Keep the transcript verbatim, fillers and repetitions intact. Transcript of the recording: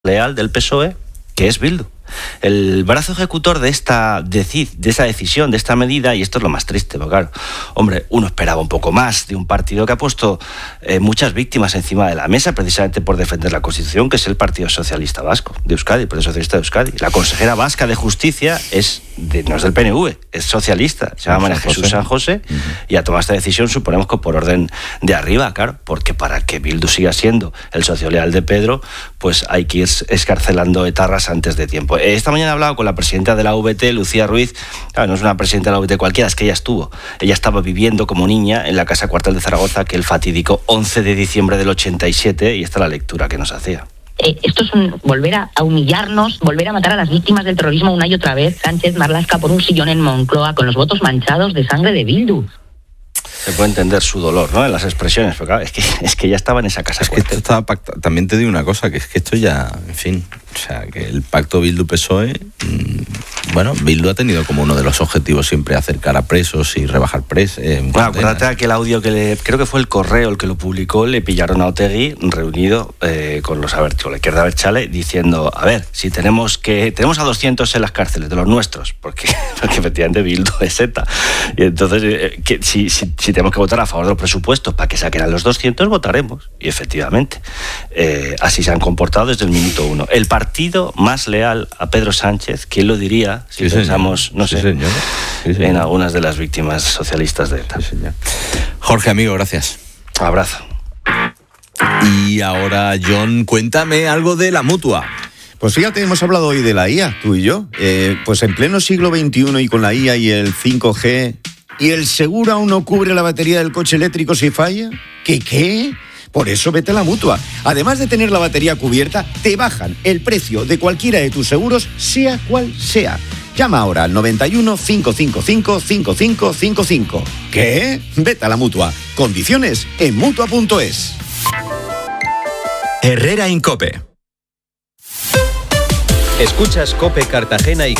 leal del P S O E, que es Bildu. El brazo ejecutor de esta, de esa decisión, de esta medida, y esto es lo más triste, porque claro, hombre, uno esperaba un poco más de un partido que ha puesto eh, muchas víctimas encima de la mesa precisamente por defender la Constitución, que es el Partido Socialista Vasco de Euskadi, el Partido Socialista de Euskadi. La consejera vasca de Justicia es de, no es del P N V, es socialista, se llama María Jesús San José, uh-huh. y ha tomado esta decisión, suponemos que por orden de arriba, claro, porque para que Bildu siga siendo el socio leal de Pedro, pues hay que ir escarcelando etarras antes de tiempo. Esta mañana he hablado con la presidenta de la U V T, Lucía Ruiz. Claro, no es una presidenta de la U V T cualquiera, es que ella estuvo. Ella estaba viviendo como niña en la Casa Cuartel de Zaragoza aquel fatídico once de diciembre del ochenta y siete, y esta es la lectura que nos hacía. Eh, esto es un, volver a, a humillarnos, volver a matar a las víctimas del terrorismo una y otra vez. Sánchez Marlaska por un sillón en Moncloa con los votos manchados de sangre de Bildu. Se puede entender su dolor, ¿no? En las expresiones, pero claro, es que, es que ya estaba en esa casa. Es que esto estaba pactado. También te digo una cosa, que es que esto ya, en fin, o sea, que el pacto Bildu-P S O E, mmm, bueno, Bildu ha tenido como uno de los objetivos siempre acercar a presos y rebajar presos. Eh, bueno, acuérdate aquel audio que le, creo que fue el Correo el que lo publicó, le pillaron a Otegi reunido eh, con los Abertzale, con la izquierda Abertzale, diciendo, a ver, si tenemos que tenemos a doscientos en las cárceles, de los nuestros, porque, porque efectivamente Bildu es ETA, y entonces, eh, que, si, si, si tenemos que votar a favor de los presupuestos para que saquen a los doscientos, votaremos, y efectivamente, eh, así se han comportado desde el minuto uno. El partido más leal a Pedro Sánchez, ¿quién lo diría? Si sí, pensamos, señor. no sé, sí, señor. Sí, señor. en algunas de las víctimas socialistas de ETA. Sí, señor. Jorge, amigo, gracias. Abrazo. Y ahora, John, cuéntame algo de la Mutua. Pues fíjate, hemos hablado hoy de la I A, tú y yo. Eh, pues en pleno siglo veintiuno y con la I A y el cinco G, ¿y el seguro aún no cubre la batería del coche eléctrico si falla? ¿Qué qué? Por eso vete a la Mutua. Además de tener la batería cubierta, te bajan el precio de cualquiera de tus seguros, sea cual sea. Llama ahora al noventa y uno, cinco cinco cinco, cinco cinco cinco cinco. ¿Qué? Vete a la Mutua. Condiciones en mutua punto es. Herrera Incope. Escuchas Cope Cartagena y